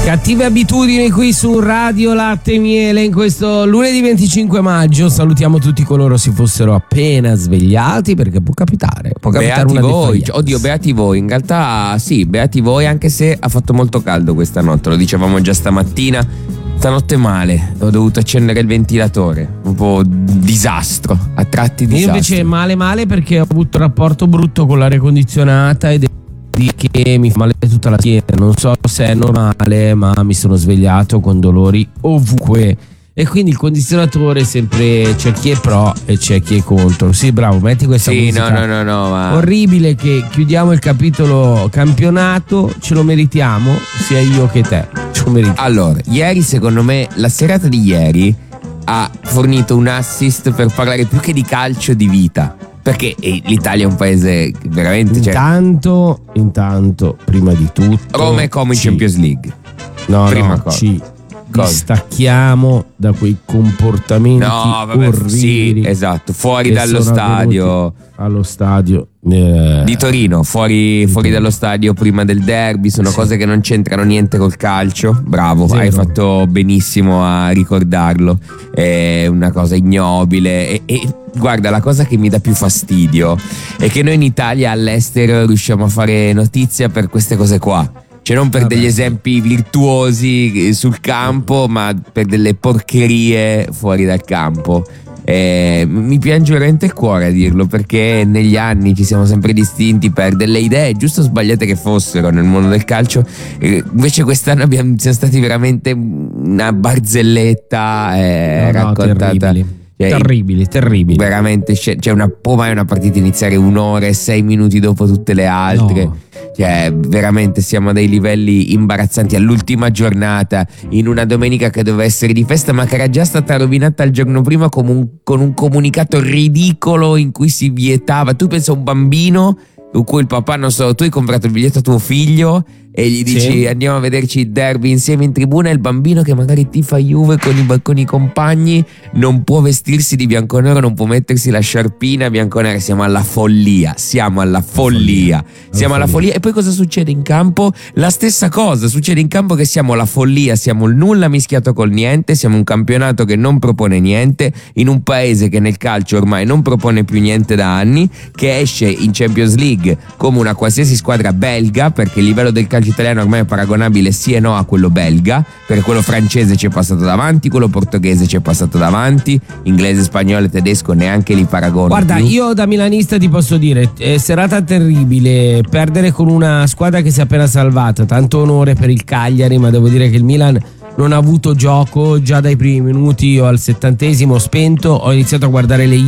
Cattive abitudini qui su Radio Latte e Miele in questo lunedì 25 maggio. Salutiamo tutti coloro si fossero appena svegliati, perché può capitare Beati una voi, defaglianza. oddio, beati voi. In realtà sì, beati voi, anche se ha fatto molto caldo questa notte, lo dicevamo già stamattina. Stanotte male, ho dovuto accendere il ventilatore, un po' disastro, a tratti disastro. Io invece male perché ho avuto un rapporto brutto con l'aria condizionata ed che mi fa male tutta la schiena. Non so se è normale, ma mi sono svegliato con dolori ovunque. E quindi il condizionatore sempre c'è chi è pro e c'è chi è contro. Sì, bravo, metti questa musica. No, ma orribile, che chiudiamo il capitolo campionato. Ce lo meritiamo, sia io che te. Ce lo meritiamo. allora, ieri secondo me, la serata di ieri ha fornito un assist per parlare più che di calcio, di vita. Perché l'Italia è un paese veramente... Intanto, prima di tutto, Roma è come in Champions League. Prima cosa. ci distacchiamo da quei comportamenti orribili. Sì, esatto, fuori dallo stadio. Allo stadio Di Torino, fuori dallo stadio prima del derby. Sono cose che non c'entrano niente col calcio. Bravo, Zero. hai fatto benissimo a ricordarlo. È una cosa ignobile. E guarda, la cosa che mi dà più fastidio è che noi in Italia all'estero riusciamo a fare notizia per queste cose qua. Cioè non per degli esempi virtuosi sul campo, ma per delle porcherie fuori dal campo. Mi piange veramente il cuore a dirlo, perché negli anni ci siamo sempre distinti per delle idee, giusto o sbagliate che fossero, nel mondo del calcio. Invece quest'anno siamo stati veramente una barzelletta raccontata. Terribili. Veramente, ormai una partita iniziare 1 ora e 6 minuti dopo tutte le altre. No. Cioè, veramente siamo a dei livelli imbarazzanti. All'ultima giornata, in una domenica che doveva essere di festa, ma che era già stata rovinata il giorno prima con un comunicato ridicolo in cui si vietava. Tu pensa a un bambino in cui il papà, non so, tu hai comprato il biglietto a tuo figlio e gli dici andiamo a vederci il derby insieme in tribuna, e il bambino che magari tifa Juve con i compagni non può vestirsi di bianconero, non può mettersi la sciarpina bianconera. Siamo alla follia. E poi cosa succede in campo? La stessa cosa succede in campo, che siamo la follia, siamo il nulla mischiato col niente, siamo un campionato che non propone niente, in un paese che nel calcio ormai non propone più niente da anni, che esce in Champions League come una qualsiasi squadra belga, perché il livello del calcio italiano ormai è paragonabile sì e no a quello belga, perché quello francese ci è passato davanti, quello portoghese ci è passato davanti, inglese, spagnolo e tedesco neanche li paragono. Guarda, più. io da milanista ti posso dire, serata terribile, perdere con una squadra che si è appena salvata. Tanto onore per il Cagliari, ma devo dire che il Milan non ha avuto gioco già dai primi minuti. Io al 70° spento, ho iniziato a guardare le